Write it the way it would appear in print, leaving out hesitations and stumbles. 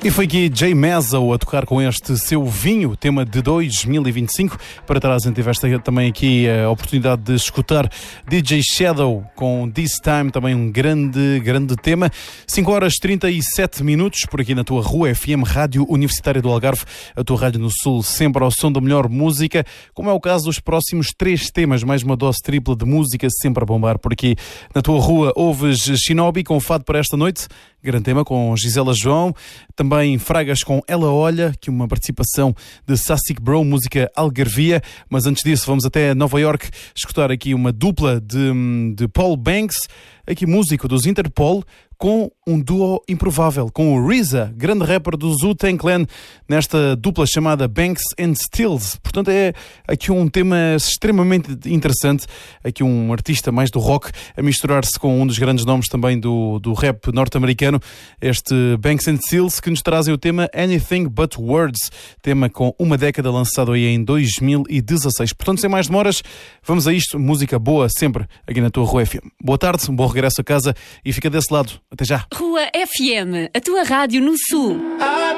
E foi aqui Jay Mezzo a tocar com este Seu Vinho, tema de 2025. Para trás tiveste também aqui a oportunidade de escutar DJ Shadow com This Time, também um grande tema. 5h37 por aqui na tua Rua FM, Rádio Universitária do Algarve, a tua rádio no Sul, sempre ao som da melhor música, como é o caso dos próximos 3 temas, mais uma dose tripla de música sempre a bombar por aqui. Na tua Rua ouves Shinobi com o Fado para esta noite, grande tema com Gisela João, também Fragas com Ela Olha, que uma participação de Sassic Bro, música algarvia, mas antes disso vamos até Nova York escutar aqui uma dupla de Paul Banks, aqui músico dos Interpol, com um duo improvável, com o RZA, grande rapper do Wu-Tang Clan, nesta dupla chamada Banks and Stills. Portanto, é aqui um tema extremamente interessante, aqui um artista mais do rock a misturar-se com um dos grandes nomes também do rap norte-americano, este Banks and Stills, que nos trazem o tema Anything But Words, tema com uma década lançado aí em 2016. Portanto, sem mais demoras, vamos a isto, música boa sempre aqui na tua Rua FM. Boa tarde, um bom regresso a casa e fica desse lado. Até já. Rua FM, a tua rádio no Sul.